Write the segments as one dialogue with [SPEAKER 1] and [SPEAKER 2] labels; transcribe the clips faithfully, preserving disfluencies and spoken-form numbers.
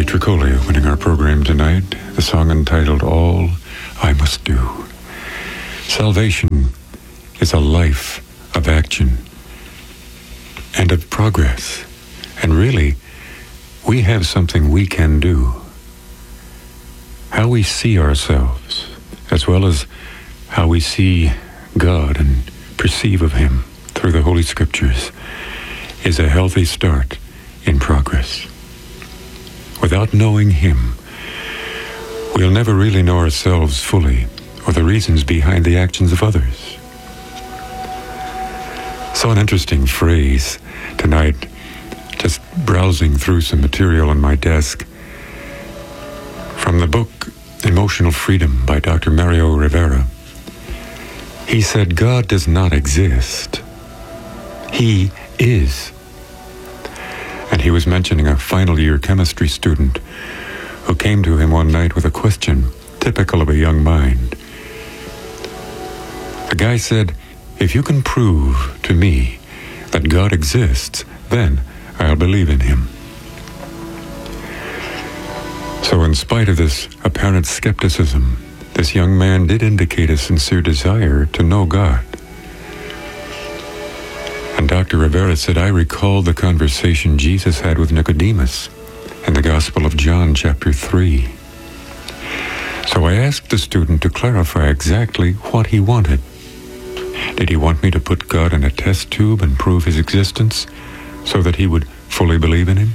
[SPEAKER 1] Tricoli opening our program tonight, the song entitled All I Must Do. Salvation is a life of action and of progress. And really, we have something we can do. How we see ourselves, as well as how we see God and perceive of Him through the Holy Scriptures, is a healthy start in progress. Without knowing Him, we'll never really know ourselves fully or the reasons behind the actions of others. Saw an interesting phrase tonight, just browsing through some material on my desk, from the book Emotional Freedom by Doctor Mario Rivera. He said, God does not exist. He is. And he was mentioning a final year chemistry student who came to him one night with a question typical of a young mind. The guy said, if you can prove to me that God exists, then I'll believe in Him. So in spite of this apparent skepticism, this young man did indicate a sincere desire to know God. And Doctor Rivera said, I recalled the conversation Jesus had with Nicodemus in the Gospel of John, chapter three. So I asked the student to clarify exactly what he wanted. Did he want me to put God in a test tube and prove His existence so that he would fully believe in Him?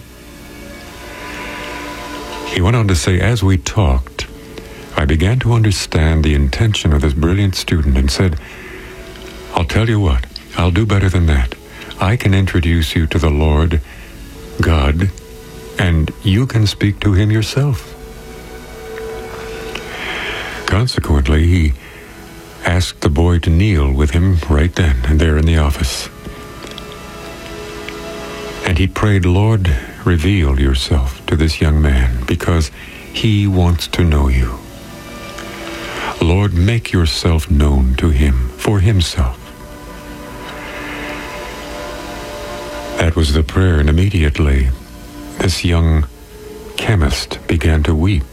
[SPEAKER 1] He went on to say, as we talked, I began to understand the intention of this brilliant student and said, I'll tell you what, I'll do better than that. I can introduce you to the Lord, God, and you can speak to Him yourself. Consequently, he asked the boy to kneel with him right then and there in the office. And he prayed, Lord, reveal yourself to this young man because he wants to know you. Lord, make yourself known to him for himself. That was the prayer, and immediately this young chemist began to weep.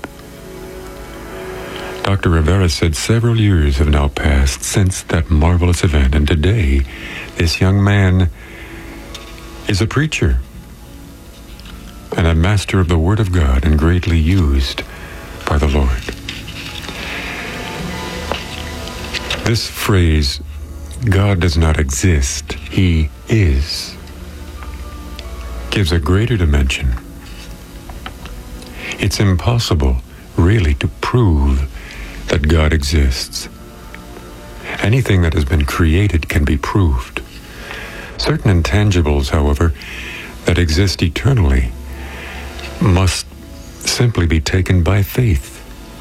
[SPEAKER 1] Doctor Rivera said several years have now passed since that marvelous event, and today this young man is a preacher and a master of the Word of God and greatly used by the Lord. This phrase, God does not exist, He is, gives a greater dimension. It's impossible, really, to prove that God exists. Anything that has been created can be proved. Certain intangibles, however, that exist eternally must simply be taken by faith.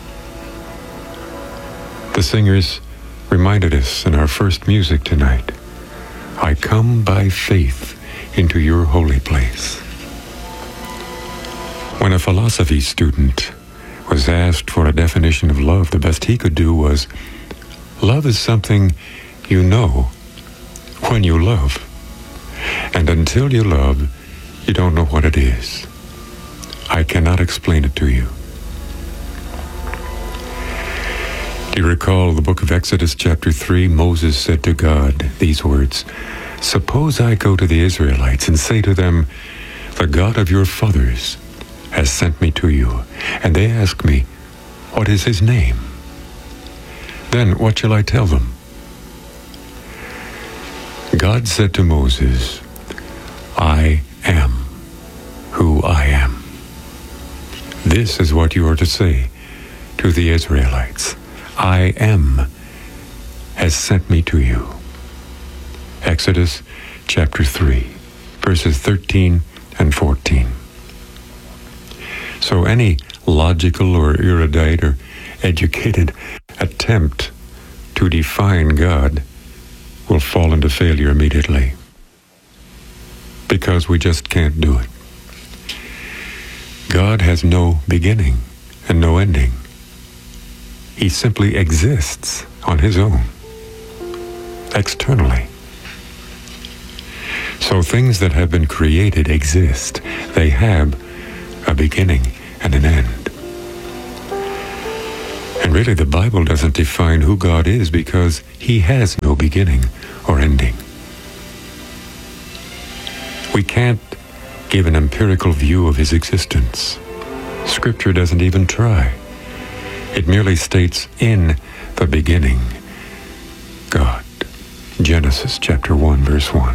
[SPEAKER 1] The singers reminded us in our first music tonight, I come by faith into your holy place. When a philosophy student was asked for a definition of love, the best he could do was, love is something you know when you love. And until you love, you don't know what it is. I cannot explain it to you. Do you recall the book of Exodus chapter three? Moses said to God these words, suppose I go to the Israelites and say to them, the God of your fathers has sent me to you, and they ask me, what is His name? Then what shall I tell them? God said to Moses, I am who I am. This is what you are to say to the Israelites. I am has sent me to you. Exodus chapter three, verses thirteen and fourteen. So any logical or erudite or educated attempt to define God will fall into failure immediately, because we just can't do it. God has no beginning and no ending. He simply exists on His own, externally. So things that have been created exist. They have a beginning and an end. And really, the Bible doesn't define who God is because he has no beginning or ending. We can't give an empirical view of his existence. Scripture doesn't even try. It merely states, in the beginning, God. Genesis chapter one, verse one.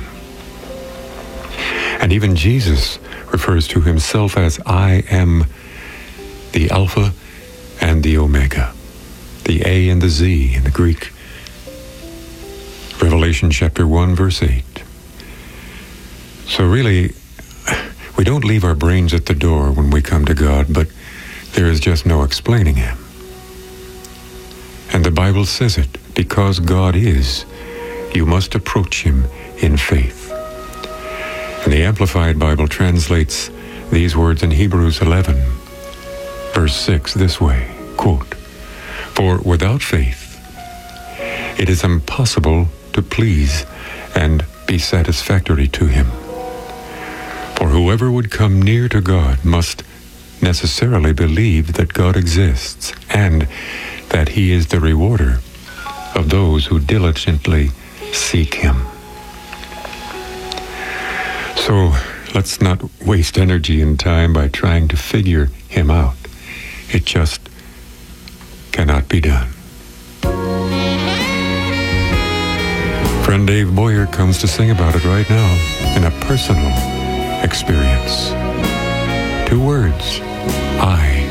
[SPEAKER 1] And even Jesus refers to himself as, I am the Alpha and the Omega, the A and the Z in the Greek. Revelation chapter one, verse eight. So really, we don't leave our brains at the door when we come to God, but there is just no explaining him. And the Bible says it, because God is, you must approach him in faith. And the Amplified Bible translates these words in Hebrews eleven, verse six this way, quote, for without faith, it is impossible to please and be satisfactory to him. For whoever would come near to God must necessarily believe that God exists and that he is the rewarder of those who diligently seek him. So let's not waste energy and time by trying to figure him out. It just cannot be done. Friend Dave Boyer comes to sing about it right now in a personal experience. Two words, I